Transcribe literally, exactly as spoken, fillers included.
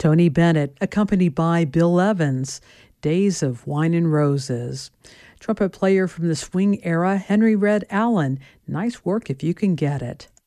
Tony Bennett, accompanied by Bill Evans, Days of Wine and Roses. Trumpet player from the swing era, Henry Red Allen. Nice work if you can get it.